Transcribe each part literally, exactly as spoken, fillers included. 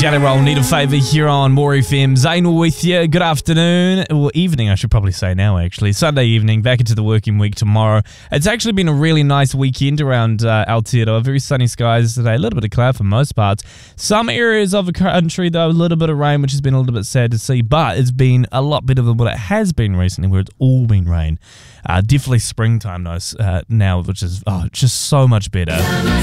Jelly Roll, Need a Favour here on More F M. Zainul with you. Good afternoon, or evening I should probably say now actually. Sunday evening, back into the working week tomorrow. It's actually been a really nice weekend around uh, Aotearoa. Very sunny skies today, a little bit of cloud for most parts. Some areas of the country though, a little bit of rain, which has been a little bit sad to see, but it's been a lot better than what it has been recently where it's all been rain. Uh, definitely springtime though, uh, now, which is oh, just so much better.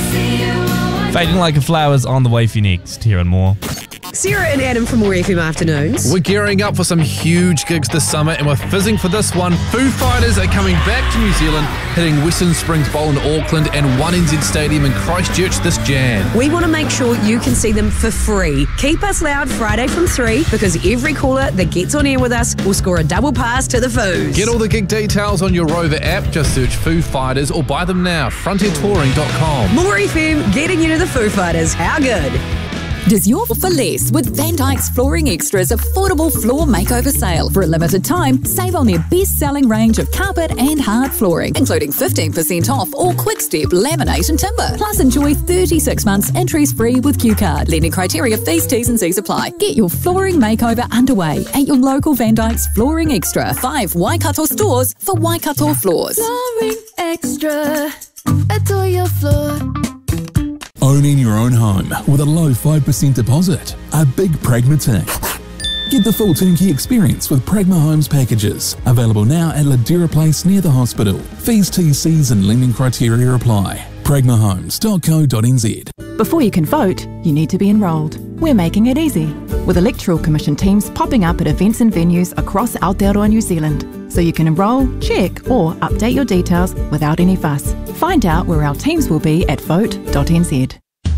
Fading Like a Flower's on the way for you next, here and more. Sarah and Adam from More F M Afternoons. We're gearing up for some huge gigs this summer and we're fizzing for this one. Foo Fighters are coming back to New Zealand, hitting Western Springs Bowl in Auckland and one N Z Stadium in Christchurch this Jan. We want to make sure you can see them for free. Keep us loud Friday from three because every caller that gets on air with us will score a double pass to the Foos. Get all the gig details on your Rover app. Just search Foo Fighters or buy them now. frontier touring dot com. More F M, getting you to the Foo Fighters. How good? Does your for less with Van Dyke's Flooring Extras affordable floor makeover sale. For a limited time, save on their best-selling range of carpet and hard flooring, including fifteen percent off all Quickstep, laminate and timber. Plus enjoy thirty-six months interest-free with Q Card. Lending criteria, fees, T's and C's apply. Get your flooring makeover underway at your local Van Dyke's Flooring Extra. Five Waikato stores for Waikato floors. Flooring Extra, adore your floor. Owning your own home with a low five percent deposit. A big pragmatic. Get the full turnkey experience with Pragma Homes packages. Available now at Ladera Place near the hospital. Fees, T Cs and lending criteria apply. pragma homes dot co dot n z. Before you can vote, you need to be enrolled. We're making it easy, with Electoral Commission teams popping up at events and venues across Aotearoa, New Zealand, so you can enrol, check or update your details without any fuss. Find out where our teams will be at vote dot n z.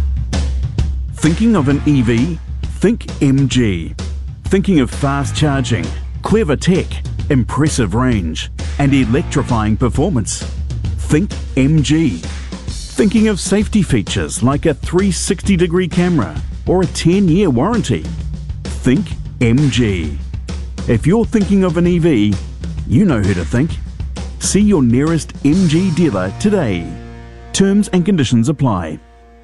Thinking of an E V? Think M G. Thinking of fast charging, clever tech, impressive range and electrifying performance? Think M G. Thinking of safety features like a three sixty degree camera or a ten year warranty? Think M G. If you're thinking of an E V, you know who to think. See your nearest M G dealer today. Terms and conditions apply.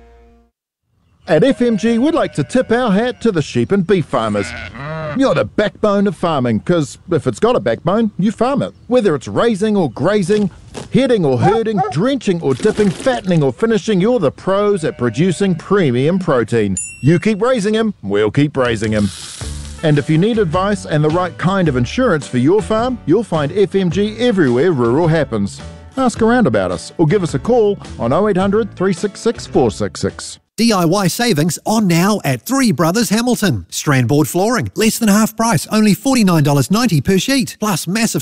At F M G, we'd like to tip our hat to the sheep and beef farmers. You're the backbone of farming, because if it's got a backbone, you farm it. Whether it's raising or grazing, heading or herding, drenching or dipping, fattening or finishing, you're the pros at producing premium protein. You keep raising him, we'll keep raising him. And if you need advice and the right kind of insurance for your farm, you'll find F M G everywhere rural happens. Ask around about us or give us a call on oh eight hundred, three six six, four six six. D I Y savings on now at Three Brothers Hamilton. Strand board flooring, less than half price, only forty-nine dollars ninety per sheet. Plus massive